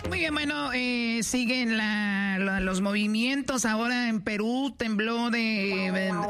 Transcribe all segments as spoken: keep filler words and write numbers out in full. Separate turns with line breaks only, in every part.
Muy bien, bueno, eh, siguen la, la, los movimientos. Ahora en Perú tembló de,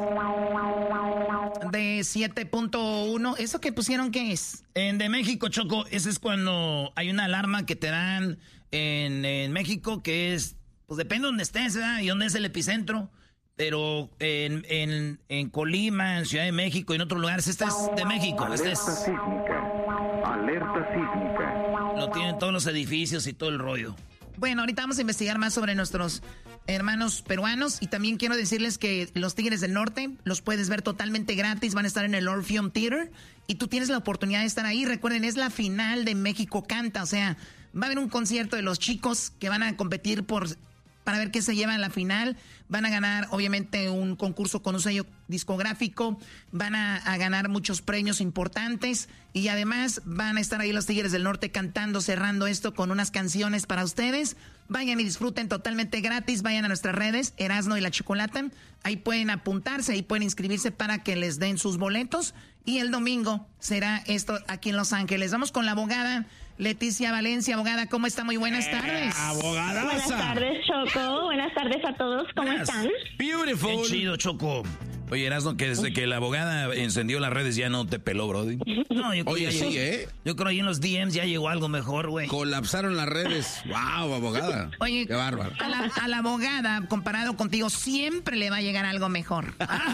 de, de siete punto uno. ¿Eso que pusieron qué es?
En de México, Choco, ese es cuando hay una alarma que te dan en, en México, que es, pues depende de donde estés, ¿verdad? Y dónde es el epicentro. Pero en, en, en Colima, en Ciudad de México y en otros lugares, este es de México. Este es...
Alerta sísmica, alerta sísmica.
Lo tienen todos los edificios y todo el rollo.
Bueno, ahorita vamos a investigar más sobre nuestros hermanos peruanos. Y también quiero decirles que los Tigres del Norte los puedes ver totalmente gratis. Van a estar en el Orpheum Theater. Y tú tienes la oportunidad de estar ahí. Recuerden, es la final de México Canta. O sea, va a haber un concierto de los chicos que van a competir por... para ver qué se lleva en la final. Van a ganar, obviamente, un concurso con un sello discográfico. Van a, a ganar muchos premios importantes. Y además van a estar ahí los Tigres del Norte cantando, cerrando esto con unas canciones para ustedes. Vayan y disfruten totalmente gratis. Vayan a nuestras redes, Erasno y la Chocolata. Ahí pueden apuntarse, ahí pueden inscribirse para que les den sus boletos. Y el domingo será esto aquí en Los Ángeles. Vamos con la abogada Leticia Valencia. Abogada, ¿cómo está? Muy buenas tardes.
Eh, abogada.
Buenas tardes, Choco. Buenas tardes a todos. ¿Cómo yes. están?
Beautiful. Qué chido, Choco. Oye, Erasno, que desde que la abogada encendió las redes ya no te peló, brody.
No, yo Oye, sí, ahí, ¿eh?
Yo creo ahí en los D Ms ya llegó algo mejor, güey.
Colapsaron las redes. Wow, abogada.
Oye,
qué bárbaro.
A la, a la abogada, comparado contigo, siempre le va a llegar algo mejor.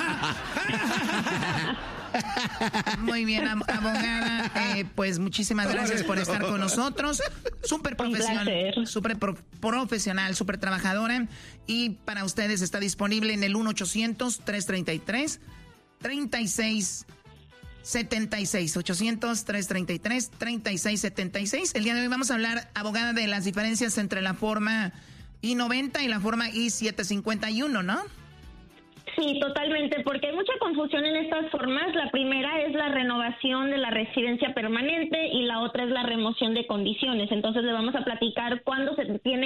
Muy bien, abogada, eh, pues muchísimas gracias por estar con nosotros. Súper profesional, súper pro, profesional, súper trabajadora. Y para ustedes está disponible en el uno ochocientos, tres treinta y tres, treinta y seis setenta y seis. ochocientos, tres treinta y tres, treinta y seis setenta y seis. El día de hoy vamos a hablar, abogada, de las diferencias entre la forma I noventa y la forma I setecientos cincuenta y uno, ¿no?
Sí, totalmente, porque hay mucha confusión en estas formas. La primera es la renovación de la residencia permanente y la otra es la remoción de condiciones. Entonces le vamos a platicar cuándo se tiene